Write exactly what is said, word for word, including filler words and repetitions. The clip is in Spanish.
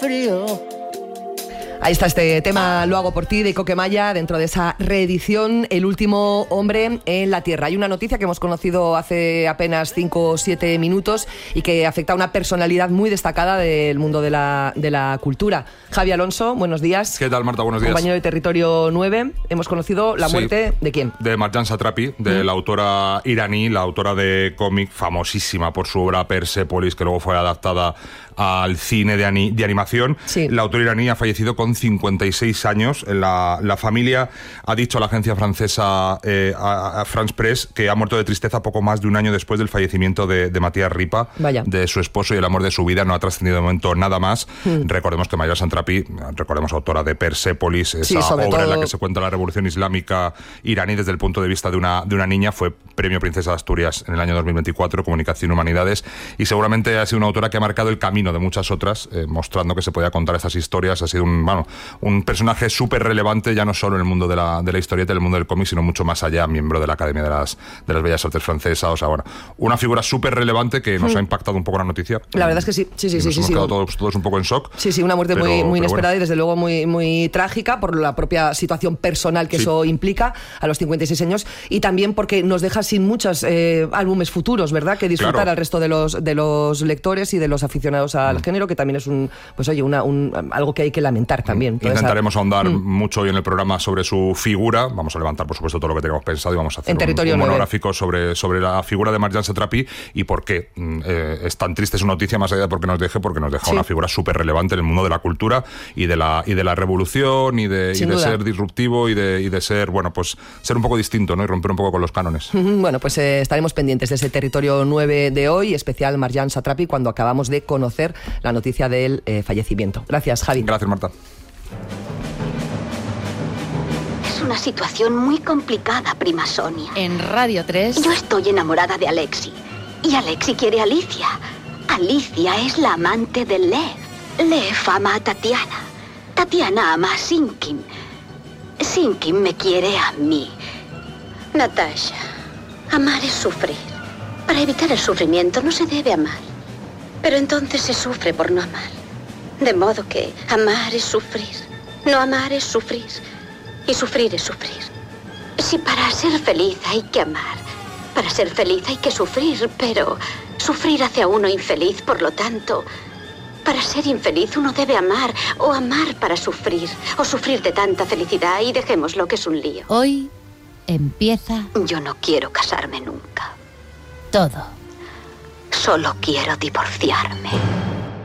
frío. Ahí está este tema, Lo hago por ti, de Coquemaya, dentro de esa reedición, El último hombre en la Tierra. Hay una noticia que hemos conocido hace apenas cinco o siete minutos y que afecta a una personalidad muy destacada del mundo de la, de la cultura. Javi Alonso, buenos días. ¿Qué tal, Marta? Buenos días. Compañero de Territorio nueve. Hemos conocido la muerte, sí, ¿de quién? De Marjan Satrapi, de ¿Mm? la autora iraní, la autora de cómic famosísima por su obra Persepolis, que luego fue adaptada al cine de, ani- de animación. Sí. La autora iraní ha fallecido con cincuenta y seis años. La, la familia ha dicho a la agencia francesa eh, a, a France Press que ha muerto de tristeza poco más de un año después del fallecimiento de, de Matías Ripa, Vaya. de su esposo y el amor de su vida. No ha trascendido de momento nada más. Mm. Recordemos que Marjan Satrapi, recordemos autora de Persepolis, esa sí, obra todo... en la que se cuenta la revolución islámica iraní desde el punto de vista de una, de una niña, fue premio Princesa de Asturias en el año dos mil veinticuatro, Comunicación y Humanidades, y seguramente ha sido una autora que ha marcado el camino de muchas otras, eh, mostrando que se podía contar estas historias. Ha sido un, bueno, un personaje súper relevante, ya no solo en el mundo de la, de la historieta, en el mundo del cómic, sino mucho más allá, miembro de la Academia de las, de las Bellas Artes Francesas. O sea, bueno, una figura súper relevante que nos mm. ha impactado un poco la noticia. La verdad es que sí, sí, sí. Y sí, nos sí hemos sí, quedado sí. Todos, todos un poco en shock. Sí, sí, una muerte pero, muy, muy inesperada bueno. y desde luego muy, muy trágica por la propia situación personal que sí. eso implica a los cincuenta y seis años, y también porque nos deja sin muchos eh, álbumes futuros, ¿verdad?, que disfrutar claro. al resto de los, de los lectores y de los aficionados al mm. género, que también es un, pues oye, una, un, algo que hay que lamentar también. Intentaremos esa... ahondar mm. mucho hoy en el programa sobre su figura. Vamos a levantar, por supuesto, todo lo que teníamos pensado y vamos a hacer un, un monográfico sobre, sobre la figura de Marjan Satrapi y por qué eh, es tan triste su noticia, más allá de porque nos deje, porque nos deja sí. una figura súper relevante en el mundo de la cultura y de la, y de la revolución y de, y de ser disruptivo y de, y de ser, bueno, pues ser un poco distinto, ¿no?, y romper un poco con los cánones. Bueno, pues eh, estaremos pendientes de ese Territorio nueve de hoy, especial Marjan Satrapi, cuando acabamos de conocer la noticia del eh, fallecimiento. Gracias, Javi. Gracias, Marta. Es una situación muy complicada, prima Sonia. En Radio tres... Yo estoy enamorada de Alexi. Y Alexi quiere a Alicia. Alicia es la amante de Lev. Lev ama a Tatiana. Tatiana ama a Sinkin. Sinkin me quiere a mí. Natasha, amar es sufrir. Para evitar el sufrimiento no se debe amar. Pero entonces se sufre por no amar. De modo que amar es sufrir. No amar es sufrir. Y sufrir es sufrir. Si para ser feliz hay que amar, para ser feliz hay que sufrir, pero sufrir hace a uno infeliz, por lo tanto, para ser infeliz uno debe amar, o amar para sufrir, o sufrir de tanta felicidad, y dejémoslo, que es un lío. Hoy empieza... Yo no quiero casarme nunca. Todo. Solo quiero divorciarme.